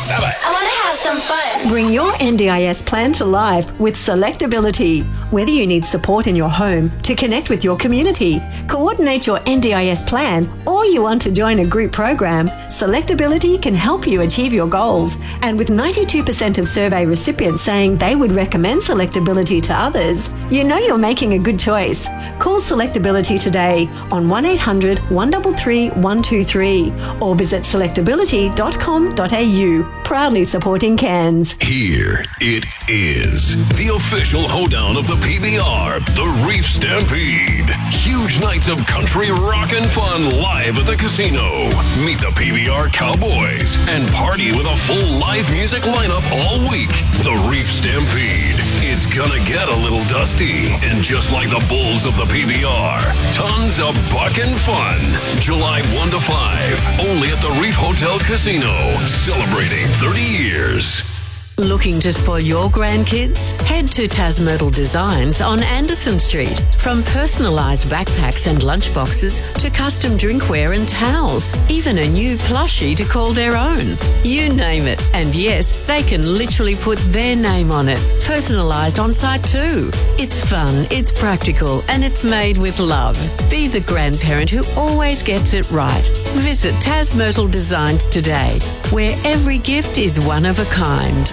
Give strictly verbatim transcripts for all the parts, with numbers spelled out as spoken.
seven. I want to have some fun. Bring your N D I S plan to life with Selectability. Whether you need support in your home to connect with your community, coordinate your N D I S plan, or you want to join a group program, Selectability can help you achieve your goals. And with ninety-two percent of survey recipients saying they would recommend Selectability to others, you know you're making a good choice. Call Selectability today on one eight hundred, one three three, one two three or visit selectability dot com dot a u. Proudly supporting Cairns. Here it is, the official hoedown of the P B R, the Reef Stampede. Huge nights of country rock and fun live at the casino. Meet the P B R Cowboys and party with a full live music lineup all week. The Reef Stampede. It's gonna get a little dusty, and just like the Bulls of the P B R, tons of buckin' fun. July first to five, only at the Reef Hotel Casino, celebrating thirty years. Looking to spoil your grandkids? Head to Tasmyrtle Designs on Anderson Street. From personalised backpacks and lunchboxes to custom drinkware and towels, even a new plushie to call their own. You name it. And yes, they can literally put their name on it. Personalised on site too. It's fun, it's practical, and it's made with love. Be the grandparent who always gets it right. Visit Tasmyrtle Designs today, where every gift is one of a kind.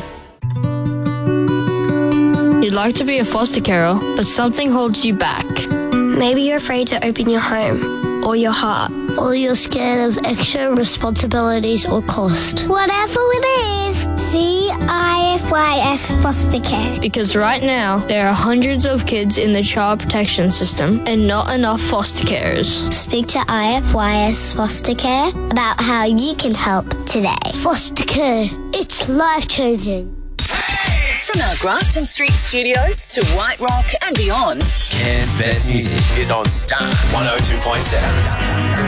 You'd like to be a foster carer, but something holds you back. Maybe you're afraid to open your home or your heart, or you're scared of extra responsibilities or cost. Whatever it is, C I F Y S Foster Care. Because right now, there are hundreds of kids in the child protection system and not enough foster carers. Speak to I F Y S Foster Care about how you can help today. Foster care, it's life-changing. From our Grafton Street studios to White Rock and beyond, Cairns' best music is on Star one oh two point seven.